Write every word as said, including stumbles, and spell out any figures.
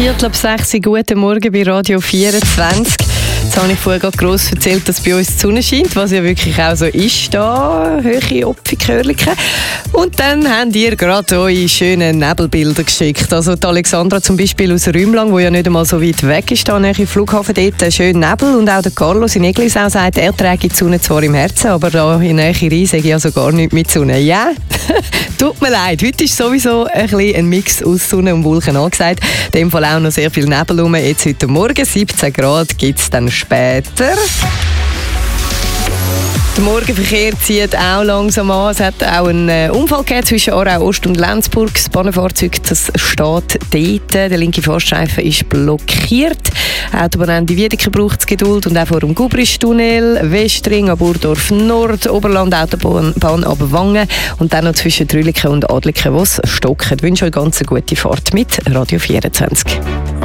Viertel ab sechs, guten Morgen bei Radio vierundzwanzig. Jetzt habe ich vorher gerade gross erzählt, dass bei uns die Sonne scheint, was ja wirklich auch so ist, da höhere Opfikörliken. Und dann habt ihr gerade eure schönen Nebelbilder geschickt. Also die Alexandra zum Beispiel aus Rümlang, wo ja nicht einmal so weit weg ist, da nahe im Flughafen dort, einen schönen Nebel. Und auch der Carlos in Eglisau sagt, er trägt die Sonne zwar im Herzen, aber da in Nähe Rhein sage ich also gar nichts mit Sonne. Ja, tut mir leid, heute ist sowieso ein, bisschen ein Mix aus Sonne und Wolken angesagt. In dem Fall auch noch sehr viel Nebel rum. Jetzt heute Morgen, siebzehn Grad, gibt es dann später. Der Morgenverkehr zieht auch langsam an. Es hat auch einen Unfall gegeben zwischen Aarau Ost und Lenzburg. Das Bahnenfahrzeug das steht dort. Der linke Fahrstreifen ist blockiert. Autobahn Ende Wiedeke braucht es Geduld. Und auch vor dem Gubristunnel, Westring, ab Burdorf Nord, Oberland, Autobahn ab Wangen. Und dann noch zwischen Trüliken und Adliken, wo es stockt. Ich wünsche euch ganz eine gute Fahrt mit Radio vierundzwanzig.